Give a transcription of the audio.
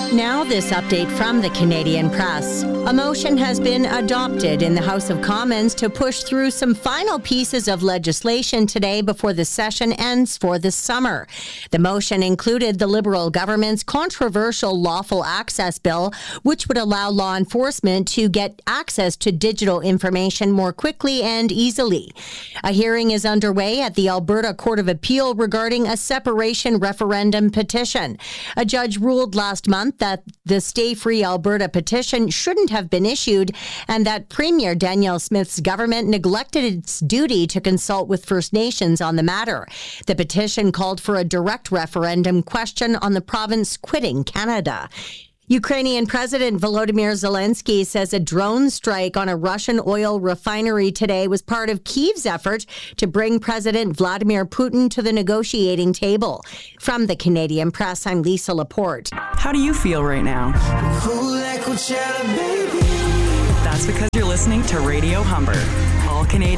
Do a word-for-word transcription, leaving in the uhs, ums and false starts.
Now this update from the Canadian Press. A motion has been adopted in the House of Commons to push through some final pieces of legislation today before the session ends for the summer. The motion included the Liberal government's controversial Lawful Access Bill, which would allow law enforcement to get access to digital information more quickly and easily. A hearing is underway at the Alberta Court of Appeal regarding a separation referendum petition. A judge ruled last month that the Stay Free Alberta petition shouldn't have been issued and that Premier Danielle Smith's government neglected its duty to consult with First Nations on the matter. The petition called for a direct referendum question on the province quitting Canada. Ukrainian President Volodymyr Zelensky says a drone strike on a Russian oil refinery today was part of Kyiv's effort to bring President Vladimir Putin to the negotiating table. From the Canadian Press, I'm Lisa Laporte. How do you feel right now? That's because you're listening to Radio Humber. All Canadian.